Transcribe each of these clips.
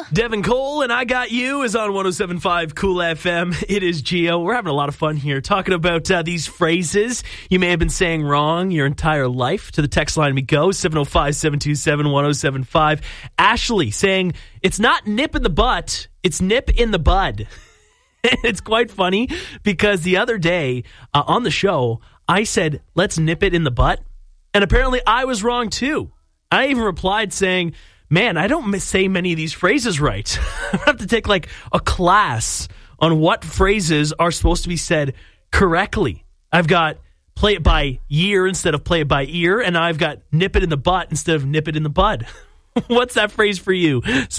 Devin Cole and I Got You is on 107.5 Cool FM. It is Gio. We're having a lot of fun here talking about these phrases you may have been saying wrong your entire life. To the text line we go, 705-727-1075. Ashley saying, it's not nip in the butt, it's nip in the bud. It's quite funny because the other day on the show, I said, let's nip it in the butt. And apparently I was wrong too. I even replied saying, man, I don't say many of these phrases right. I have to take like a class on what phrases are supposed to be said correctly. I've got play it by year instead of play it by ear, and I've got nip it in the butt instead of nip it in the bud. What's that phrase for you?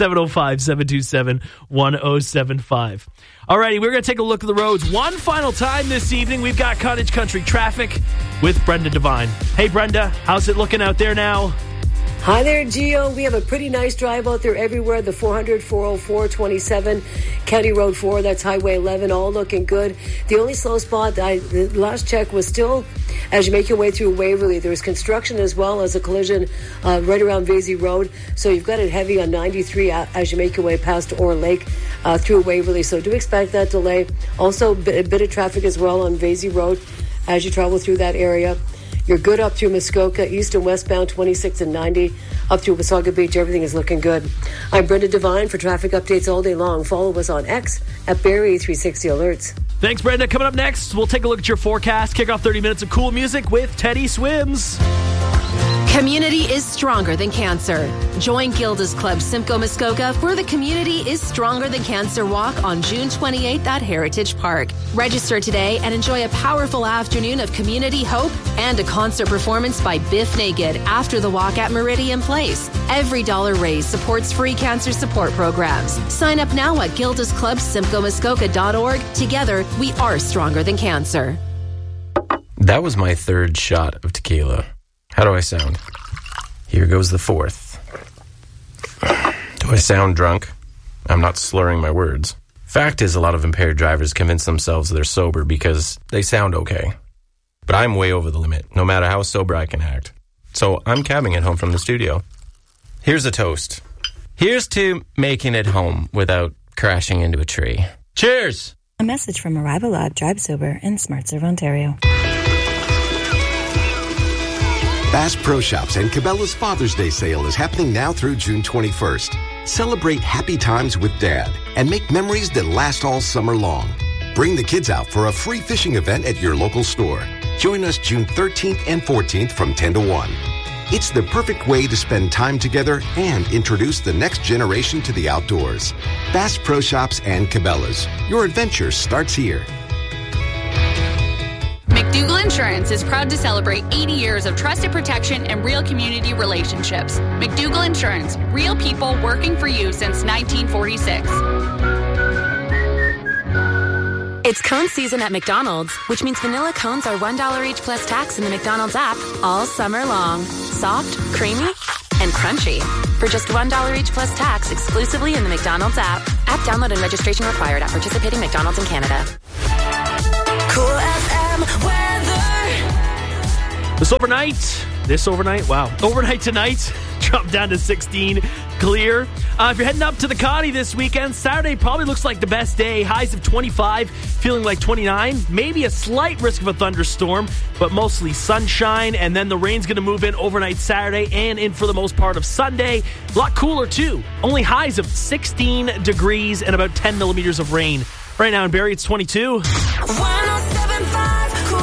705-727-1075. Alrighty, we're going to take a look at the roads one final time this evening. We've got Cottage Country traffic with Brenda Devine. Hey, Brenda, how's it looking out there now? Hi there, Gio. We have a pretty nice drive out there everywhere. The 400, 404, 27, County Road 4, that's Highway 11, all looking good. The only slow spot, the last check was still as you make your way through Waverly. There's construction as well as a collision right around Vasey Road. So you've got it heavy on 93 as you make your way past Orr Lake through Waverly. So do expect that delay. Also, a bit of traffic as well on Vasey Road as you travel through that area. You're good up through Muskoka, east and westbound 26 and 90, up through Wasaga Beach. Everything is looking good. I'm Brenda Devine for traffic updates all day long. Follow us on X at Barry360 Alerts. Thanks, Brenda. Coming up next, we'll take a look at your forecast. Kick off 30 minutes of cool music with Teddy Swims. Community is stronger than cancer. Join Gilda's Club Simcoe Muskoka for the Community is Stronger Than Cancer Walk on June 28th at Heritage Park. Register today and enjoy a powerful afternoon of community hope and a concert performance by Biff Naked after the walk at Meridian Place. Every dollar raised supports free cancer support programs. Sign up now at gildasclubsimcoemuskoka.org. Together, we are stronger than cancer. That was my third shot of tequila. How do I sound? Here goes the fourth. Do I sound drunk? I'm not slurring my words. Fact is, a lot of impaired drivers convince themselves they're sober because they sound okay. But I'm way over the limit, no matter how sober I can act. So I'm cabbing it home from the studio. Here's a toast. Here's to making it home without crashing into a tree. Cheers! A message from Arrival Lab, Drive Sober, and SmartServe Ontario. Bass Pro Shops and Cabela's Father's Day sale is happening now through June 21st. Celebrate happy times with Dad and make memories that last all summer long. Bring the kids out for a free fishing event at your local store. Join us June 13th and 14th from 10 to 1. It's the perfect way to spend time together and introduce the next generation to the outdoors. Bass Pro Shops and Cabela's. Your adventure starts here. McDougall Insurance is proud to celebrate 80 years of trusted protection and real community relationships. McDougall Insurance, real people working for you since 1946. It's cone season at McDonald's, which means vanilla cones are $1 each plus tax in the McDonald's app all summer long. Soft, creamy, and crunchy. For just $1 each plus tax exclusively in the McDonald's app. App download and registration required at participating McDonald's in Canada. Cool FM weather. Overnight tonight, drop down to 16, clear. If you're heading up to the Connie this weekend, Saturday probably looks like the best day. Highs of 25, feeling like 29. Maybe a slight risk of a thunderstorm, but mostly sunshine. And then the rain's going to move in overnight Saturday and in for the most part of Sunday. A lot cooler too. Only highs of 16 degrees and about 10 millimeters of rain. Right now in Barrie, it's 22. 107.5 Cool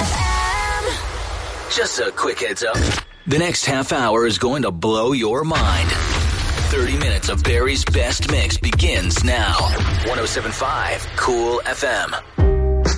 FM. Just a quick heads up. The next half hour is going to blow your mind. 30 minutes of Barrie's best mix begins now. 107.5 Cool FM.